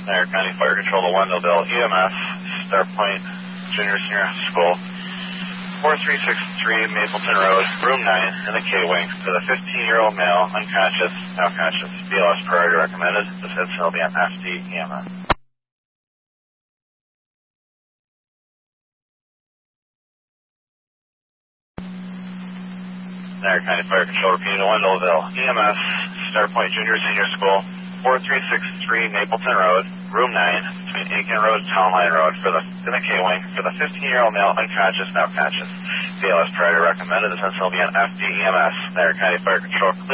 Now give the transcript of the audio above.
Niagara County Fire Control to Wendellville, EMS, Star Point Junior Senior School, 4363 Mapleton Road, Room 9, in the K-Wing, for the 15-year-old male, unconscious, now conscious. BLS priority recommended. This incident will be on FD EMS. Niagara County Fire Control repeating to Wendellville, EMS, Star Point Junior Senior School, 4363 Mapleton Road, Room 9, between Aiken Road and Town Line Road, in the K-Wing, for the 15-year-old male, unconscious, now conscious. BLS priority recommended. This incident will be on FD EMS. Niagara County Fire Control.